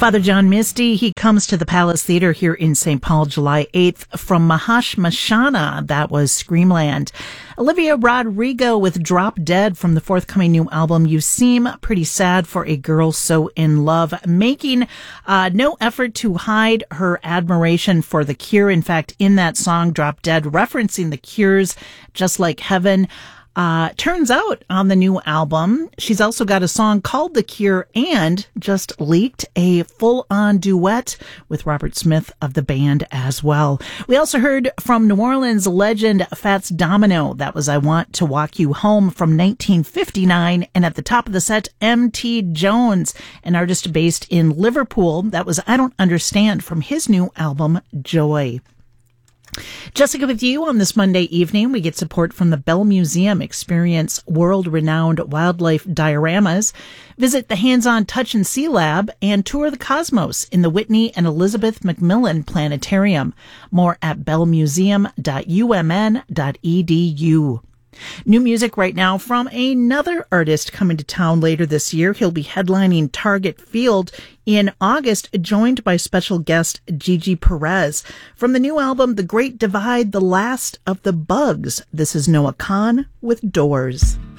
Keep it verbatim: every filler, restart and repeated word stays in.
Father John Misty, he comes to the Palace Theatre here in Saint Paul July eighth from Mahashmashana. That was Screamland. Olivia Rodrigo with Drop Dead from the forthcoming new album, You Seem Pretty Sad for a Girl So in Love, making uh, no effort to hide her admiration for The Cure. In fact, in that song, Drop Dead, referencing The Cure's Just Like Heaven. Uh, turns out on the new album, she's also got a song called The Cure and just leaked a full-on duet with Robert Smith of the band as well. We also heard from New Orleans legend Fats Domino. That was I Want to Walk You Home from nineteen fifty-nine. And at the top of the set, M T Jones, an artist based in Liverpool. That was I Don't Understand from his new album, Joy. Jessica with you on this Monday evening. We get support from the Bell Museum. Experience world-renowned wildlife dioramas. Visit the Hands-On Touch and See Lab and tour the cosmos in the Whitney and Elizabeth Macmillan Planetarium. More at bell museum dot u m n dot e d u. New music right now from another artist coming to town later this year. He'll be headlining Target Field in August, joined by special guest Gigi Perez. From the new album, The Great Divide, The Last of the Bugs, this is Noah Kahan with Doors.